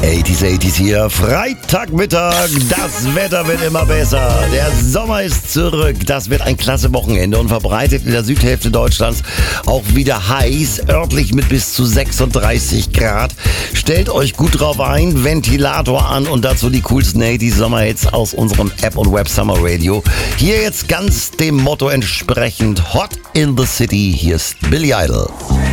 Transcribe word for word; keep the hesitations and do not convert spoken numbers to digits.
achtziger, achtziger hier, Freitagmittag, das Wetter wird immer besser, der Sommer ist zurück, das wird ein klasse Wochenende und verbreitet in der Südhälfte Deutschlands auch wieder heiß, örtlich mit bis zu sechsunddreißig Grad. Stellt euch gut drauf ein, Ventilator an und dazu die coolsten achtziger Sommerhits aus unserem App und Web Summer Radio. Hier jetzt ganz dem Motto entsprechend Hot in the City, hier ist Billy Idol.